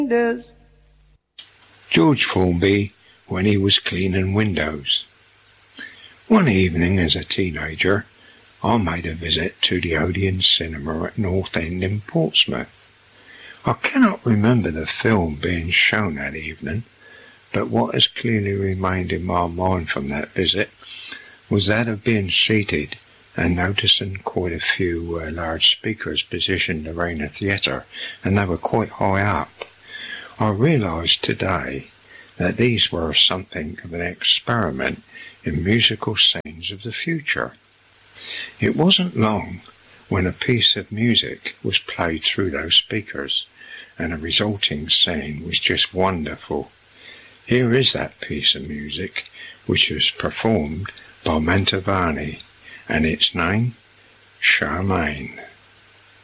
George Formby when he was cleaning windows. One evening as a teenager, I made a visit to the Odeon Cinema at North End in Portsmouth. I cannot remember the film being shown that evening, but what has clearly remained in my mind from that visit was that of being seated and noticing quite a few large speakers positioned around the theatre, and they were quite high up. I realise today that these were something of an experiment in musical scenes of the future. It wasn't long when a piece of music was played through those speakers, and the resulting scene was just wonderful. Here is that piece of music, which was performed by Mantovani, and its name, Charmaine.